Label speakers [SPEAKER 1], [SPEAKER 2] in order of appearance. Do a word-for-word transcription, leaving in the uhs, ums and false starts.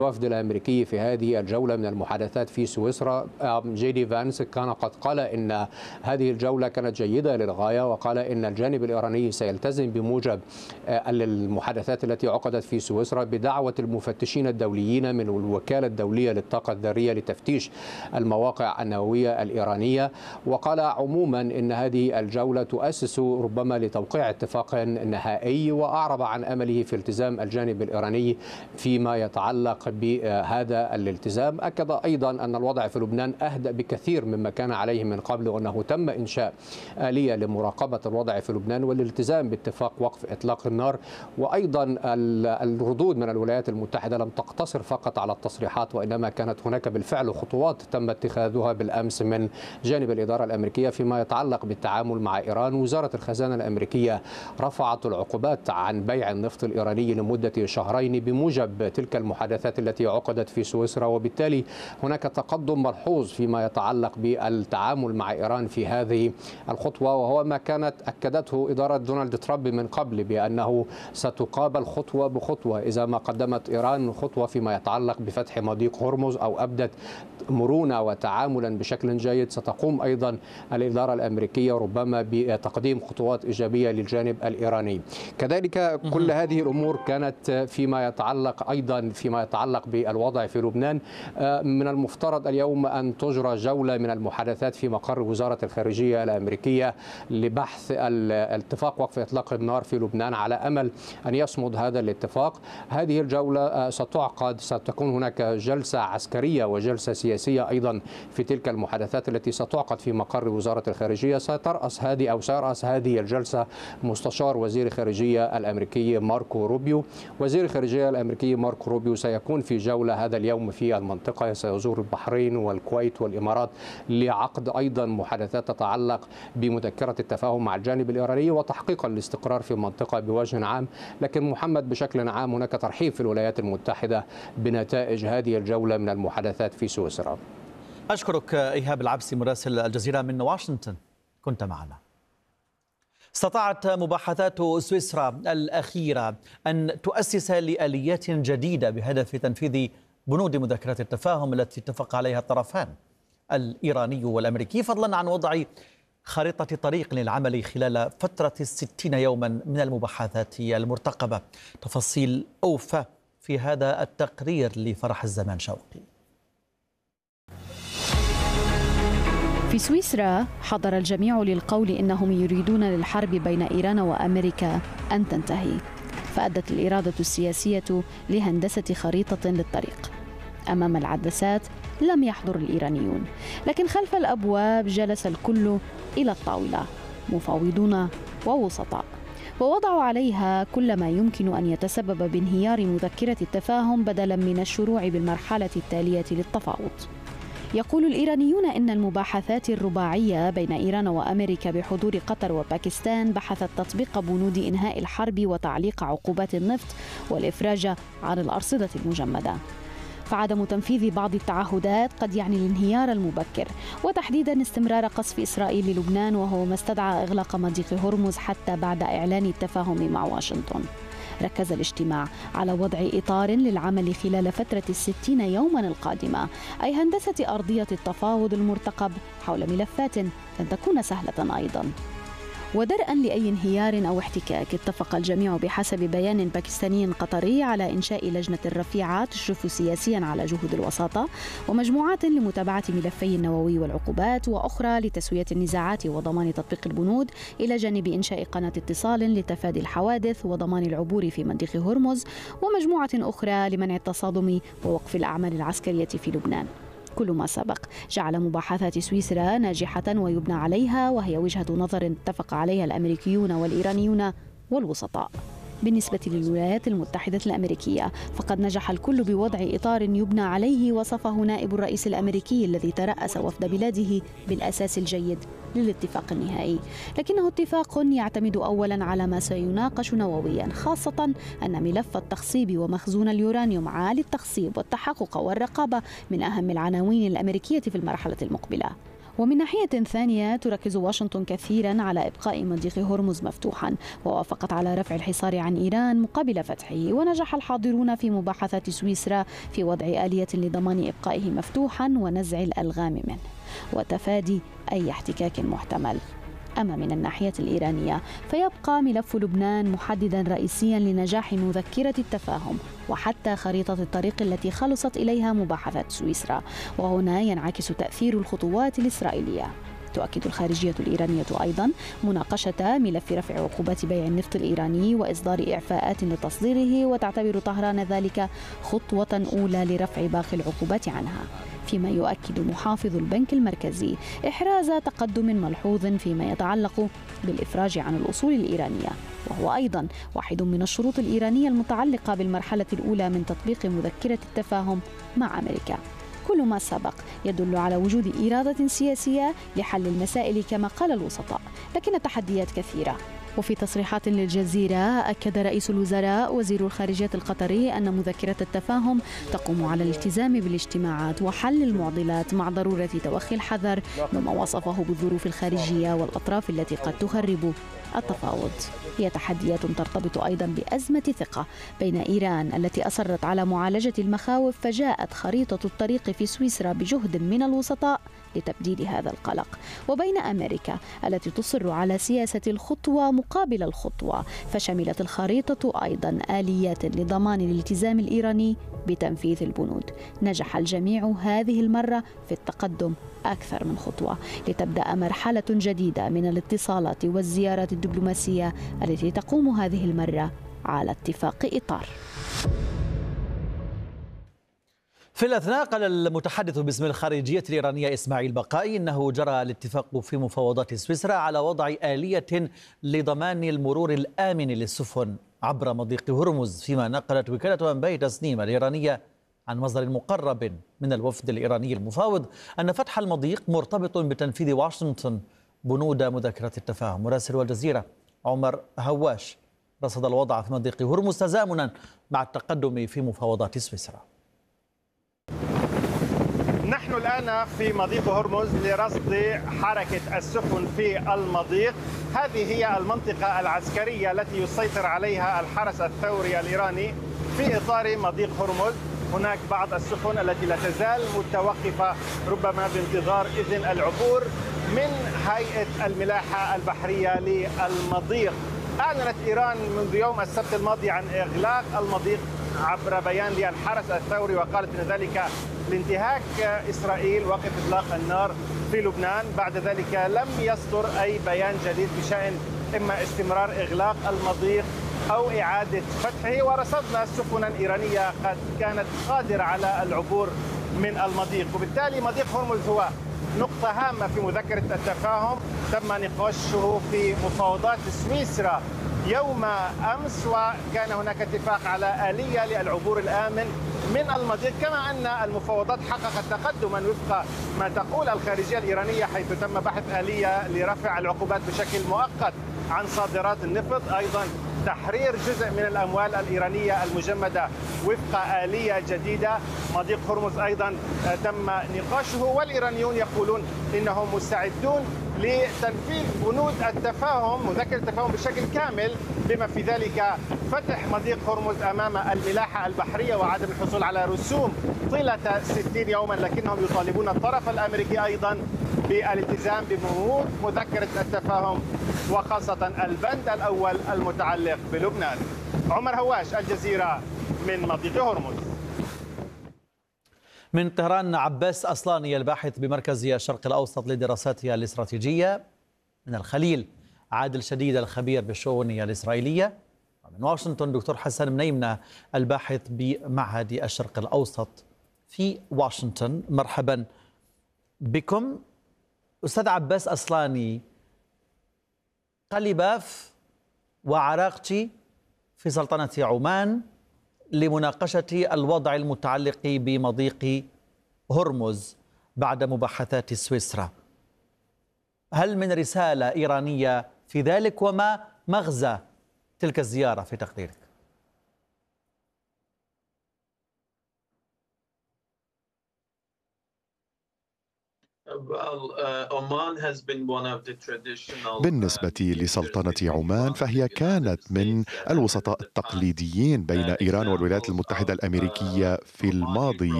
[SPEAKER 1] الوفد الأمريكي في هذه الجولة من المحادثات في سويسرا. جي دي فانس كان قد قال إن هذه الجولة كانت جيدة للغاية، وقال إن الجانب الإيراني سيلتزم بموجب المحادثات التي عقدت في سويسرا بدعوة المفتشين الدوليين من الوكالة الدولية للطاقة الذرية لتفتيش المواقع النووية الإيرانية. وقال عموما إن هذه الجولة تؤسس ربما لتوقيع اتفاق نهائي، وأعرب عن أمله في التزام الجانب الإيراني فيما يتعلق بهذا الالتزام. أكد أيضا أن الوضع في لبنان أهدأ بكثير مما كان عليه من قبل، وأنه تم إنشاء آلية لمراقبة الوضع في لبنان والالتزام باتفاق وقف إطلاق النار. وأيضا الردود من الولايات المتحدة لم تقتصر فقط على التصريحات، وإنما كانت هناك بالفعل خطوات تم اتخاذها بالأمس من جانب الإدارة الأمريكية فيما يتعلق بالتعامل مع إيران. وزارة الخزانة الأمريكية رفعت العقوبات عن بيع النفط الإيراني لمدة شهرين بموجب تلك المحادثات التي عقدت في سويسرا، وبالتالي هناك تقدم ملحوظ فيما يتعلق بالتعامل مع إيران في هذه الخطوة، وهو ما كانت أكدته إدارة دونالد ترامب من قبل بأنه ستقابل خطوة بخطوة. إذا ما قدمت إيران خطوة فيما يتعلق بفتح مضيق هرمز أو أبدت مرونة وتعاملا بشكل جيد، ستقوم أيضا الإدارة الأمريكية ربما بتقديم خطوات إيجابية للجانب الإيراني. كذلك كل هذه الأمور كانت فيما يتعلق أيضا فيما يتعلق بالوضع في لبنان. من المفترض اليوم أن تجرى جولة من المحادثات في مقر وزارة الخارجية الأمريكية لبحث الاتفاق وقف إطلاق النار في لبنان، على أمل أن يصمد هذا الاتفاق. هذه الجولة ستعقد ستكون هناك جلسة عسكرية وجلسة سياسية أيضا في تلك المحادثات التي ستعقد في مقر وزارة الخارجية. سترأس هذه أو سيرأس هذه الجلسة مستشار وزير الخارجية الأمريكي ماركو روبيو. وزير الخارجية الأمريكي ماركو روبيو سيكون في جولة هذا اليوم في المنطقة، سيزور البحرين والكويت والإمارات لعقد أيضا محادثات تتعلق بمذكرة التفاهم مع الجانب الإيراني وتحقيق الاستقرار في المنطقة بوجه عام. لكن محمد بشكل عام هناك ترحيب في الولايات المتحدة بنتائج هذه الجولة من المحادثات في سويسرا.
[SPEAKER 2] أشكرك إيهاب العبسي مراسل الجزيرة من واشنطن، كنت معنا. استطاعت مباحثات سويسرا الأخيرة أن تؤسس لآليات جديدة بهدف تنفيذ بنود مذكرة التفاهم التي اتفق عليها الطرفان الإيراني والأمريكي، فضلا عن وضع خريطة طريق للعمل خلال فترة الستين يوما من المباحثات المرتقبة. تفاصيل أوفى في هذا التقرير لفرح الزمان شوقي.
[SPEAKER 3] في سويسرا حضر الجميع للقول إنهم يريدون للحرب بين إيران وأمريكا أن تنتهي، فأدت الإرادة السياسية لهندسة خريطة للطريق. أمام العدسات لم يحضر الإيرانيون، لكن خلف الأبواب جلس الكل إلى الطاولة، مفاوضون ووسطاء، ووضعوا عليها كل ما يمكن أن يتسبب بانهيار مذكرة التفاهم بدلا من الشروع بالمرحلة التالية للتفاوض. يقول الإيرانيون إن المباحثات الرباعية بين إيران وأمريكا بحضور قطر وباكستان بحثت تطبيق بنود إنهاء الحرب وتعليق عقوبات النفط والإفراج عن الأرصدة المجمدة. فعدم تنفيذ بعض التعهدات قد يعني الانهيار المبكر، وتحديدا استمرار قصف إسرائيل للبنان، وهو ما استدعى إغلاق مضيق هرمز حتى بعد إعلان التفاهم مع واشنطن. ركز الاجتماع على وضع إطار للعمل خلال فترة الستين يوما القادمة، أي هندسة أرضية التفاوض المرتقب حول ملفات لن تكون سهلة أيضا. ودرءا لأي انهيار أو احتكاك، اتفق الجميع بحسب بيان باكستاني قطري على إنشاء لجنة رفيعة تشرف سياسيا على جهود الوساطة، ومجموعات لمتابعة ملفي النووي والعقوبات، وأخرى لتسوية النزاعات وضمان تطبيق البنود، إلى جانب إنشاء قناة اتصال لتفادي الحوادث وضمان العبور في مضيق هرمز، ومجموعة أخرى لمنع التصادم ووقف الأعمال العسكرية في لبنان. كل ما سبق جعل مباحثات سويسرا ناجحة ويبنى عليها، وهي وجهة نظر اتفق عليها الأمريكيون والإيرانيون والوسطاء. بالنسبة للولايات المتحدة الأمريكية فقد نجح الكل بوضع إطار يبنى عليه، وصفه نائب الرئيس الأمريكي الذي ترأس وفد بلاده بالأساس الجيد للاتفاق النهائي، لكنه اتفاق يعتمد أولا على ما سيناقش نوويا، خاصة أن ملف التخصيب ومخزون اليورانيوم عالي التخصيب والتحقق والرقابة من أهم العناوين الأمريكية في المرحلة المقبلة. ومن ناحية ثانية تركز واشنطن كثيرا على إبقاء مضيق هرمز مفتوحا، ووافقت على رفع الحصار عن إيران مقابل فتحه. ونجح الحاضرون في مباحثات سويسرا في وضع آلية لضمان إبقائه مفتوحا ونزع الألغام منه وتفادي أي احتكاك محتمل. أما من الناحية الإيرانية فيبقى ملف لبنان محددا رئيسيا لنجاح مذكرة التفاهم وحتى خريطة الطريق التي خلصت إليها مباحثات سويسرا، وهنا ينعكس تأثير الخطوات الإسرائيلية. تؤكد الخارجية الإيرانية أيضا مناقشة ملف رفع عقوبات بيع النفط الإيراني وإصدار إعفاءات لتصديره، وتعتبر طهران ذلك خطوة أولى لرفع باقي العقوبات عنها، فيما يؤكد محافظ البنك المركزي إحراز تقدم ملحوظ فيما يتعلق بالإفراج عن الأصول الإيرانية، وهو أيضا واحد من الشروط الإيرانية المتعلقة بالمرحلة الأولى من تطبيق مذكرة التفاهم مع أمريكا. كل ما سبق يدل على وجود إرادة سياسية لحل المسائل كما قال الوسطاء، لكن التحديات كثيرة. وفي تصريحات للجزيرة أكد رئيس الوزراء وزير الخارجية القطري أن مذكرة التفاهم تقوم على الالتزام بالاجتماعات وحل المعضلات مع ضرورة توخي الحذر مما وصفه بالظروف الخارجية والأطراف التي قد تخرب التفاوض. هي تحديات ترتبط أيضا بأزمة ثقة بين إيران التي أصرت على معالجة المخاوف، فجاءت خريطة الطريق في سويسرا بجهد من الوسطاء لتبديل هذا القلق، وبين أمريكا التي تصر على سياسة الخطوة مقابل الخطوة، فشملت الخريطة أيضا آليات لضمان الالتزام الإيراني بتنفيذ البنود. نجح الجميع هذه المرة في التقدم أكثر من خطوة لتبدأ مرحلة جديدة من الاتصالات والزيارات الدبلوماسية التي تقوم هذه المرة على اتفاق إطار.
[SPEAKER 2] في الأثناء قال المتحدث باسم الخارجية الإيرانية إسماعيل بقائي إنه جرى الاتفاق في مفاوضات سويسرا على وضع آلية لضمان المرور الآمن للسفن عبر مضيق هرمز، فيما نقلت وكالة أنباء تسنيم الإيرانية عن مصدر مقرب من الوفد الإيراني المفاوض أن فتح المضيق مرتبط بتنفيذ واشنطن بنود مذكرة التفاهم. مراسل الجزيرة عمر هواش رصد الوضع في مضيق هرمز تزامنا مع التقدم في مفاوضات سويسرا.
[SPEAKER 4] نحن الآن في مضيق هرمز لرصد حركة السفن في المضيق. هذه هي المنطقة العسكرية التي يسيطر عليها الحرس الثوري الإيراني في إطار مضيق هرمز. هناك بعض السفن التي لا تزال متوقفة ربما بانتظار إذن العبور من هيئة الملاحة البحرية للمضيق. أعلنت إيران منذ يوم السبت الماضي عن إغلاق المضيق عبر بيان للحرس الثوري، وقالت أن ذلك لانتهاك إسرائيل وقف إطلاق النار في لبنان. بعد ذلك لم يصدر أي بيان جديد بشأن إما استمرار إغلاق المضيق أو إعادة فتحه. ورصدنا سفنا إيرانية قد كانت قادرة على العبور من المضيق، وبالتالي مضيق هرمز هو نقطة هامة في مذكرة التفاهم تم نقاشه في مفاوضات سويسرا يوم أمس، وكان هناك اتفاق على آلية للعبور الآمن من المضيق، كما أن المفاوضات حققت تقدما وفق ما تقول الخارجية الإيرانية، حيث تم بحث آلية لرفع العقوبات بشكل مؤقت عن صادرات النفط، أيضا تحرير جزء من الأموال الإيرانية المجمدة وفق آلية جديدة. مضيق هرمز أيضا تم نقاشه، والإيرانيون يقولون إنهم مستعدون لتنفيذ بنود التفاهم مذكرة التفاهم بشكل كامل، بما في ذلك فتح مضيق هرمز أمام الملاحة البحرية وعدم الحصول على رسوم طيلة ستين يوما، لكنهم يطالبون الطرف الأمريكي أيضا بالالتزام ببنود مذكرة التفاهم وخاصة البند الأول المتعلق بلبنان. عمر هواش، الجزيرة، من مضيق هرمز.
[SPEAKER 2] من طهران عباس أصلاني الباحث بمركز الشرق الأوسط للدراسات الاستراتيجية. من الخليل عادل شديد الخبير بالشؤون الإسرائيلية. من واشنطن دكتور حسن منيمنة الباحث بمعهد الشرق الأوسط في واشنطن. مرحبا بكم. أستاذ عباس أصلاني، قلباف وعراقتي في سلطنة عمان لمناقشة الوضع المتعلق بمضيق هرمز بعد مباحثات سويسرا. هل من رسالة إيرانية في ذلك، وما مغزى تلك الزيارة في تقديرك؟
[SPEAKER 5] بالنسبة لسلطنة عمان فهي كانت من الوسطاء التقليديين بين إيران والولايات المتحدة الأمريكية في الماضي،